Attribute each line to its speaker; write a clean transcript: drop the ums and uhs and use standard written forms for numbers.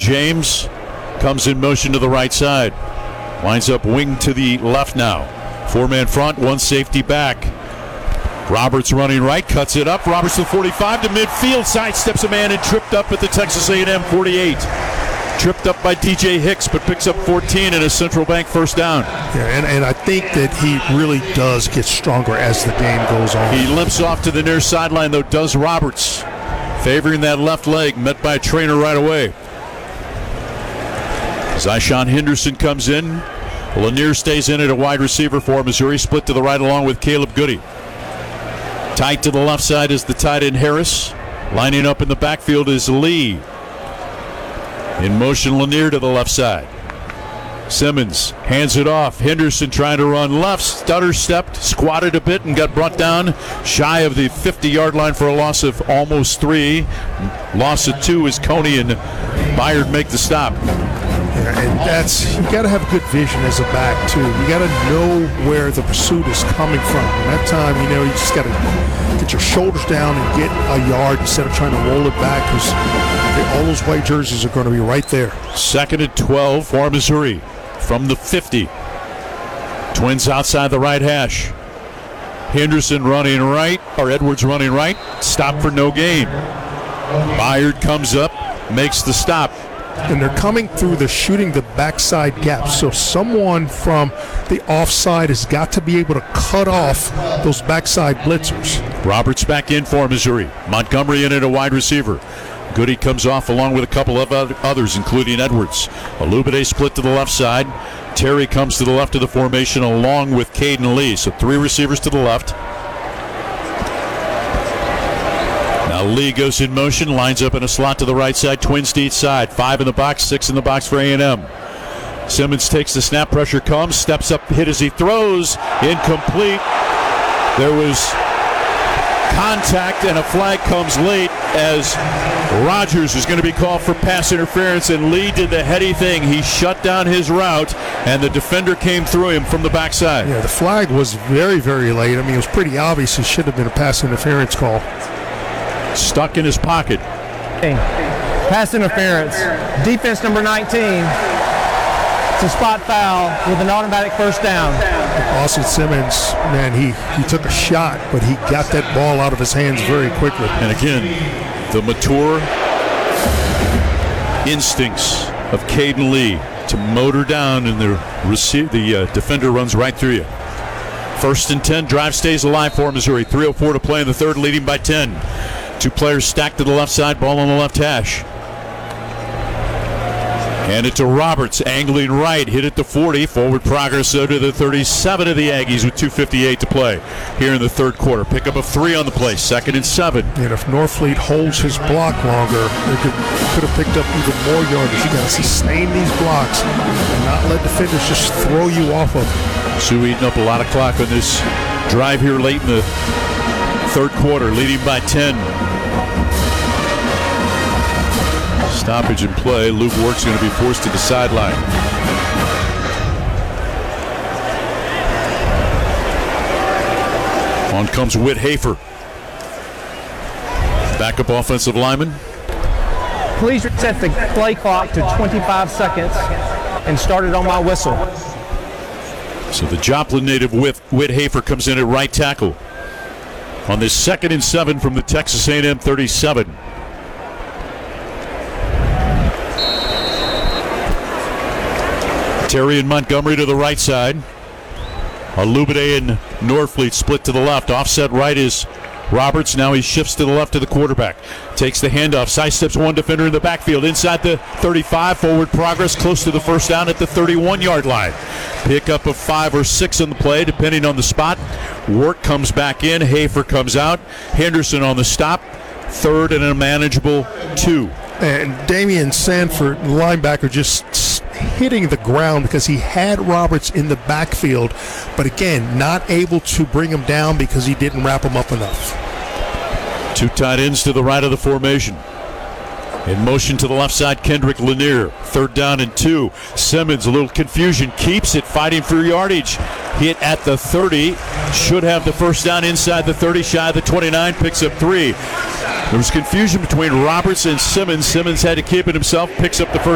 Speaker 1: James comes in motion to the right side. Lines up wing to the left now. Four-man front, one safety back. Roberts running right, cuts it up. Roberts to 45 to midfield, sidesteps a man and tripped up at the Texas A&M 48. Tripped up by DJ Hicks, but picks up 14 and a Central Bank first down.
Speaker 2: Yeah, and I think that he really does get stronger as the game goes on.
Speaker 1: He limps off to the near sideline, though, does Roberts. Favoring that left leg, met by a trainer right away. Zyshawn Henderson comes in. Lanier stays in at a wide receiver for Missouri, split to the right along with Caleb Goody. Tight to the left side is the tight end Harris. Lining up in the backfield is Lee. In motion, Lanier to the left side. Simmons hands it off. Henderson trying to run left, stutter stepped, squatted a bit, and got brought down shy of the 50-yard line for a loss of almost 3. Loss of 2 as Coney and Byard make the stop.
Speaker 2: Yeah, and that's, you got to have good vision as a back too. You got to know where the pursuit is coming from. And that time, you just got to get your shoulders down and get a yard instead of trying to roll it back, because all those white jerseys are going to be right there.
Speaker 1: 2nd and 12 for Missouri from the 50. Twins outside the right hash. Henderson running right, or Edwards running right. Stop for no gain. Byard comes up, makes the stop.
Speaker 2: And they're coming through, they're shooting the backside gap. So someone from the offside has got to be able to cut off those backside blitzers.
Speaker 1: Roberts back in for Missouri. Montgomery in at a wide receiver. Goody comes off along with a couple of others, including Edwards. Alubade split to the left side. Terry comes to the left of the formation along with Caden Lee. So 3 receivers to the left. Now Lee goes in motion, lines up in a slot to the right side, Twins to each side. 5 in the box, 6 in the box for A&M. Simmons takes the snap, pressure comes, steps up, hit as he throws, incomplete. There was contact and a flag comes late as Rogers is going to be called for pass interference, and Lee did the heady thing. He shut down his route and the defender came through him from the backside.
Speaker 2: Yeah, the flag was very, very late. I mean, it was pretty obvious it should have been a pass interference call.
Speaker 1: Stuck in his pocket.
Speaker 3: Pass interference. Defense number 19. It's a spot foul with an automatic first down.
Speaker 2: Austin Simmons, man, he took a shot, but he got that ball out of his hands very quickly.
Speaker 1: And again, the mature instincts of Caden Lee to motor down, and the defender runs right through you. 1st and 10, drive stays alive for Missouri. 3:04 to play in the third, leading by 10. 2 players stacked to the left side, ball on the left hash. Hand it to Roberts, angling right, hit at the 40. Forward progress to the 37 of the Aggies with 2:58 to play here in the third quarter. Pickup of 3 on the play, 2nd and 7.
Speaker 2: And if Norfleet holds his block longer, they could have picked up even more yardage. You got to sustain these blocks and not let defenders just throw you off of them.
Speaker 1: Sioux eating up a lot of clock on this drive here late in the third quarter, leading by 10. Stoppage in play. Luke Work's going to be forced to the sideline. On comes Whit Hafer. Backup offensive lineman.
Speaker 3: Please reset the play clock to 25 seconds and start it on my whistle.
Speaker 1: So the Joplin native Whit Hafer comes in at right tackle on this 2nd and 7 from the Texas A&M 37. Terry and Montgomery to the right side. Alubade and Norfleet split to the left. Offset right is Roberts. Now he shifts to the left to the quarterback. Takes the handoff. Sidesteps one defender in the backfield. Inside the 35. Forward progress close to the first down at the 31-yard line. Pickup of 5 or 6 on the play, depending on the spot. Work comes back in. Hafer comes out. Henderson on the stop. 3rd and a manageable 2.
Speaker 2: And Damian Sanford, linebacker, just hitting the ground because he had Roberts in the backfield, but again, not able to bring him down because he didn't wrap him up enough.
Speaker 1: 2 tight ends to the right of the formation. In motion to the left side, Kendrick Lanier. 3rd down and 2. Simmons, a little confusion, keeps it, fighting for yardage. Hit at the 30. Should have the first down inside the 30, shy of the 29, picks up 3. There was confusion between Roberts and Simmons. Simmons had to keep it himself, picks up the first